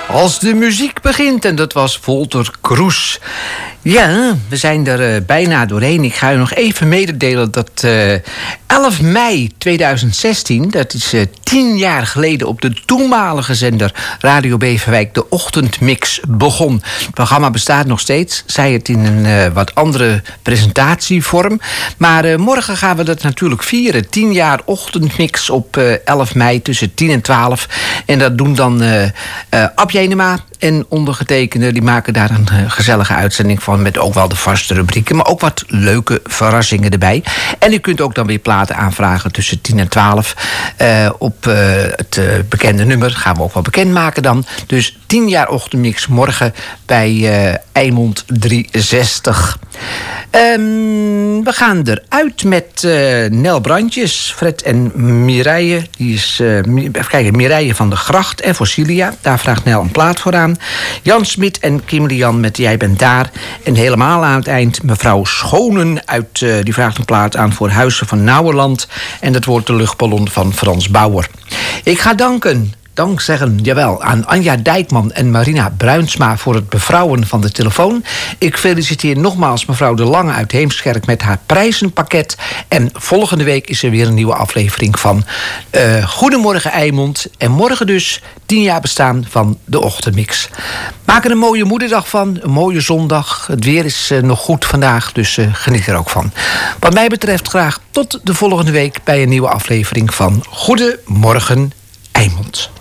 Als de muziek begint, en dat was Volter Kroes. Ja, we zijn er bijna doorheen. Ik ga u nog even mededelen dat 11 mei 2016... dat is 10 jaar geleden op de toenmalige zender Radio Beverwijk... de ochtendmix begon. Het programma bestaat nog steeds, zij het in een wat andere presentatievorm. Maar morgen gaan we dat natuurlijk vieren. 10 jaar ochtendmix op 11 mei tussen 10 en 12. En dat doen dan Ab Jenema en ondergetekende. Die maken daar een gezellige uitzending van... met ook wel de vaste rubrieken, maar ook wat leuke verrassingen erbij. En u kunt ook dan weer platen aanvragen tussen 10 en 12... op het bekende nummer. Gaan we ook wel bekendmaken dan. Dus 10 jaar ochtendmix morgen bij Eimond 360. We gaan eruit met Nel Brandjes, Fred en Mireille. Die is Mireille van de Gracht en Fossilia. Daar vraagt Nel een plaat voor aan. Jan Smit en Kim Lian met Jij bent daar. En helemaal aan het eind mevrouw Schonen uit, die vraagt een plaat aan voor Huizen van Nauwerland. En dat wordt de luchtballon van Frans Bauer. Ik ga dank zeggen, jawel, aan Anja Dijkman en Marina Bruinsma voor het bevrouwen van de telefoon. Ik feliciteer nogmaals mevrouw De Lange uit Heemskerk met haar prijzenpakket. En volgende week is er weer een nieuwe aflevering van Goedemorgen Eimond. En morgen dus 10 jaar bestaan van de ochtendmix. Maak er een mooie moederdag van, een mooie zondag. Het weer is nog goed vandaag, dus geniet er ook van. Wat mij betreft graag tot de volgende week bij een nieuwe aflevering van Goedemorgen Eimond.